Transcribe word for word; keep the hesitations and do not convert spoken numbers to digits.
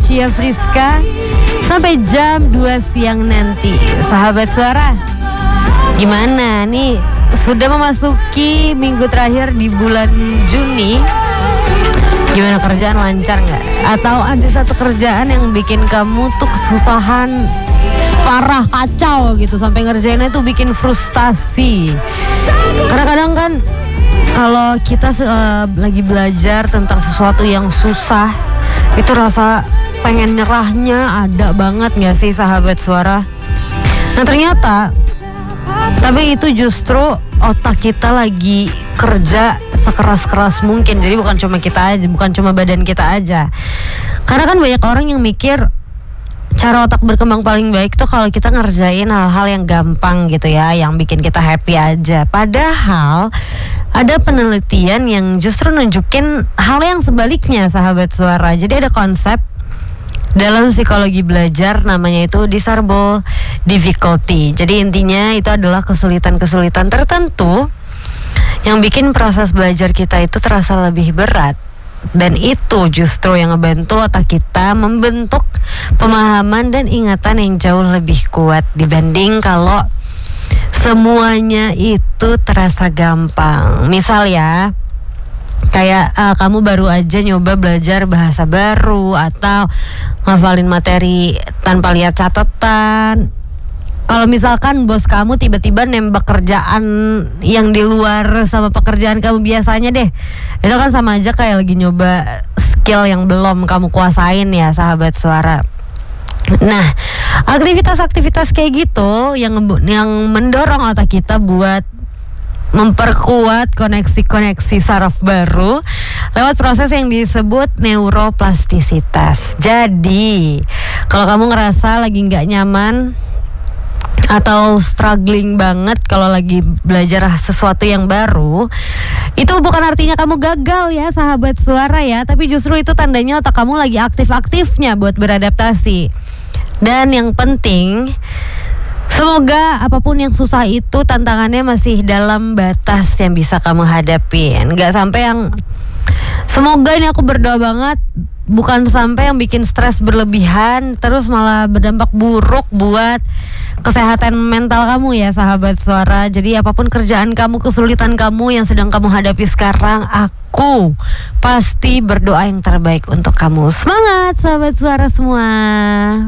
Cia Friska sampai jam dua siang nanti. Sahabat Suara, gimana nih? Sudah memasuki minggu terakhir di bulan Juni. Gimana, kerjaan lancar nggak? Atau ada satu kerjaan yang bikin kamu tuh kesusahan parah, kacau gitu, sampai ngerjainnya tuh bikin frustasi. Karena kadang kan kalau kita uh, lagi belajar tentang sesuatu yang susah, itu rasa pengen nyerahnya ada banget gak sih sahabat Suara? Nah ternyata, tapi itu justru otak kita lagi kerja sekeras-keras mungkin. Jadi bukan cuma kita aja, bukan cuma badan kita aja. Karena kan banyak orang yang mikir cara otak berkembang paling baik tuh kalau kita ngerjain hal-hal yang gampang gitu ya, yang bikin kita happy aja. Padahal ada penelitian yang justru nunjukin hal yang sebaliknya sahabat Suara. Jadi ada konsep dalam psikologi belajar namanya itu discernible difficulty. Jadi intinya itu adalah kesulitan-kesulitan tertentu yang bikin proses belajar kita itu terasa lebih berat. Dan itu justru yang ngebantu otak kita membentuk pemahaman dan ingatan yang jauh lebih kuat dibanding kalau semuanya itu terasa gampang. Misal ya, kayak uh, kamu baru aja nyoba belajar bahasa baru atau ngafalin materi tanpa lihat catatan. Kalau misalkan bos kamu tiba-tiba nembak kerjaan yang di luar sama pekerjaan kamu biasanya deh, itu kan sama aja kayak lagi nyoba skill yang belum kamu kuasain ya sahabat Suara. Nah, aktivitas-aktivitas kayak gitu yang yang mendorong otak kita buat memperkuat koneksi-koneksi saraf baru lewat proses yang disebut neuroplastisitas. Jadi, kalau kamu ngerasa lagi nggak nyaman atau struggling banget kalau lagi belajar sesuatu yang baru, itu bukan artinya kamu gagal ya sahabat Suara ya, tapi justru itu tandanya otak kamu lagi aktif-aktifnya buat beradaptasi. Dan yang penting, semoga apapun yang susah itu tantangannya masih dalam batas yang bisa kamu hadapin. Gak sampai yang, semoga ini aku berdoa banget, bukan sampai yang bikin stres berlebihan terus malah berdampak buruk buat kesehatan mental kamu ya sahabat Suara. Jadi apapun kerjaan kamu, kesulitan kamu yang sedang kamu hadapi sekarang, aku pasti berdoa yang terbaik untuk kamu. Semangat sahabat Suara semua.